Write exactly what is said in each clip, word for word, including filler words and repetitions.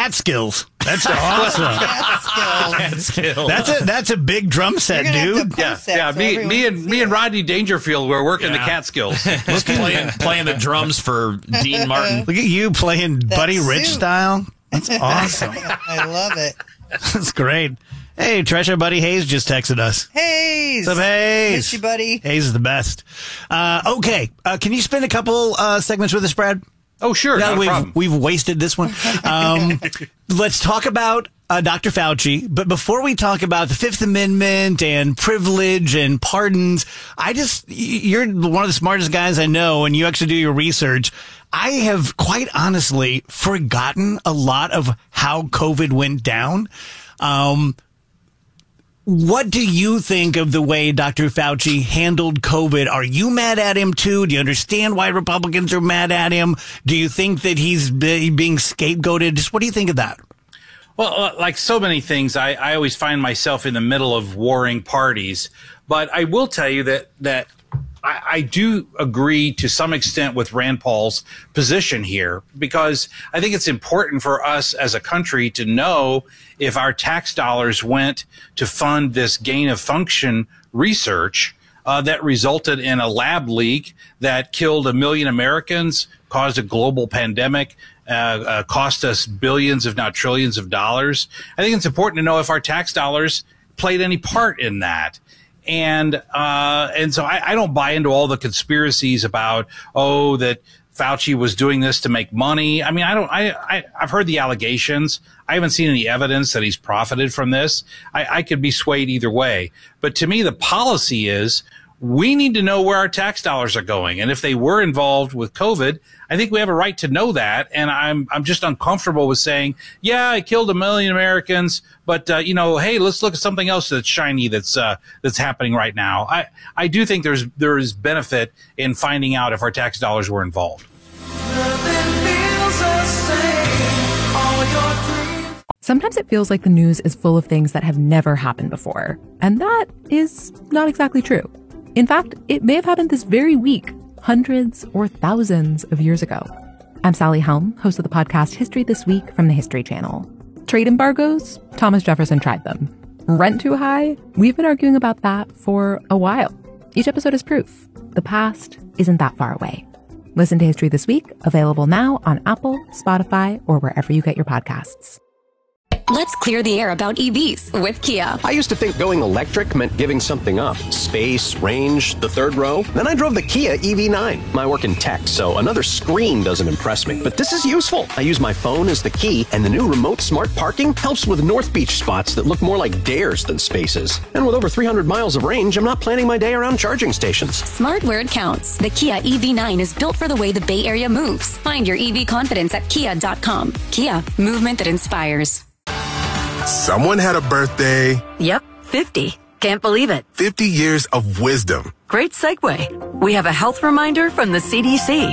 Catskills. That's awesome. Catskills. That's a that's a big drum set, dude. Yeah, yeah. so Me, me, and me and Rodney Dangerfield were working Yeah. the Catskills, playing, playing the drums for Dean Martin. Look at you playing That Buddy Rich suit. style. That's awesome. I love it. That's great. Hey, Tresha, Buddy Hayes just texted us. Hayes. What's up, Hayes? Miss you, buddy. Hayes is the best. Uh, okay, uh, can you spend a couple uh, segments with us, Brad? Oh, sure. Now Not a we've, problem. we've wasted this one. Um, let's talk about uh, Doctor Fauci. But before we talk about the Fifth Amendment and privilege and pardons, I just, you're one of the smartest guys I know, and you actually do your research. I have quite honestly forgotten a lot of how COVID went down. Um, What do you think of the way Doctor Fauci handled COVID? Are you mad at him too? Do you understand why Republicans are mad at him? Do you think that he's be- being scapegoated? Just what do you think of that? Well, uh, like so many things, I, I always find myself in the middle of warring parties. But I will tell you that that I, I do agree to some extent with Rand Paul's position here, because I think it's important for us as a country to know if our tax dollars went to fund this gain of function research uh, that resulted in a lab leak that killed a million Americans, caused a global pandemic, uh, uh, cost us billions, if not trillions of dollars. I think it's important to know if our tax dollars played any part in that. And, uh, and so I, I don't buy into all the conspiracies about, oh, that Fauci was doing this to make money. I mean, I don't, I, I, I've heard the allegations. I haven't seen any evidence that he's profited from this. I, I could be swayed either way. But to me, the policy is we need to know where our tax dollars are going. And if they were involved with COVID, I think we have a right to know that. And I'm, I'm just uncomfortable with saying, yeah, I killed a million Americans, but, uh, you know, hey, let's look at something else that's shiny that's, uh, that's happening right now. I, I do think there's, there is benefit in finding out if our tax dollars were involved. Sometimes it feels like the news is full of things that have never happened before. And that is not exactly true. In fact, it may have happened this very week, hundreds or thousands of years ago. I'm Sally Helm, host of the podcast History This Week from the History Channel. Trade embargoes? Thomas Jefferson tried them. Rent too high? We've been arguing about that for a while. Each episode is proof. The past isn't that far away. Listen to History This Week, available now on Apple, Spotify, or wherever you get your podcasts. Let's clear the air about E Vs with Kia. I used to think going electric meant giving something up. Space, range, the third row. Then I drove the Kia E V nine. I work in tech, so another screen doesn't impress me. But this is useful. I use my phone as the key, and the new remote smart parking helps with North Beach spots that look more like dares than spaces. And with over three hundred miles of range, I'm not planning my day around charging stations. Smart where it counts. The Kia E V nine is built for the way the Bay Area moves. Find your E V confidence at kia dot com. Kia, movement that inspires. Someone had a birthday. Yep, fifty. Can't believe it. fifty years of wisdom. Great segue. We have a health reminder from the C D C.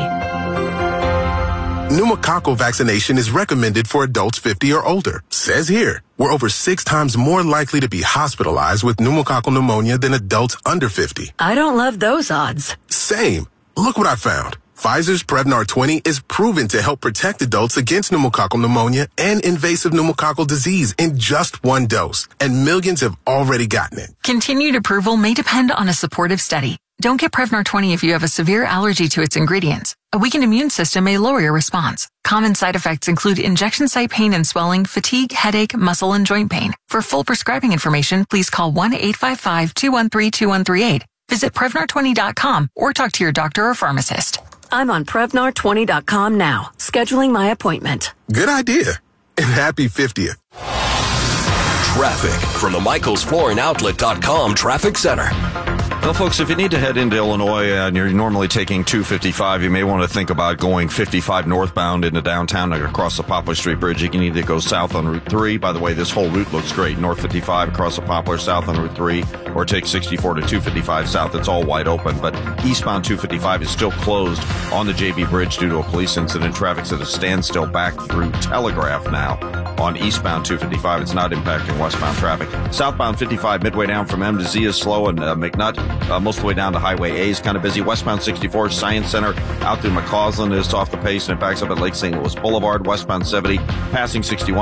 Pneumococcal vaccination is recommended for adults fifty or older. Says here, we're over six times more likely to be hospitalized with pneumococcal pneumonia than adults under fifty. I don't love those odds. Same. Look what I found. Pfizer's Prevnar twenty is proven to help protect adults against pneumococcal pneumonia and invasive pneumococcal disease in just one dose, and millions have already gotten it. Continued approval may depend on a supportive study. Don't get Prevnar twenty if you have a severe allergy to its ingredients. A weakened immune system may lower your response. Common side effects include injection site pain and swelling, fatigue, headache, muscle, and joint pain. For full prescribing information, please call one eight five five, two one three, two one three eight. Visit Prevnar twenty dot com or talk to your doctor or pharmacist. I'm on Prevnar twenty dot com now, scheduling my appointment. Good idea. And happy fiftieth. Traffic from the Michaels Flooring Outlet dot com Traffic Center. Well, folks, if you need to head into Illinois and you're normally taking two fifty-five, you may want to think about going fifty-five northbound into downtown across the Poplar Street Bridge. You can either go south on Route three. By the way, this whole route looks great. North fifty-five across the Poplar, south on Route three, or take sixty-four to two fifty-five south. It's all wide open, but eastbound two fifty-five is still closed on the J B Bridge due to a police incident. Traffic's at a standstill back through Telegraph now. On eastbound two fifty-five, it's not impacting westbound traffic. Southbound fifty-five, midway down from M to Z is slow, and uh, McNutt, uh, most of the way down to Highway A is kind of busy. Westbound sixty-four, Science Center out through McCausland is off the pace, and it backs up at Lake Saint Louis Boulevard. Westbound seventy, passing sixty-one.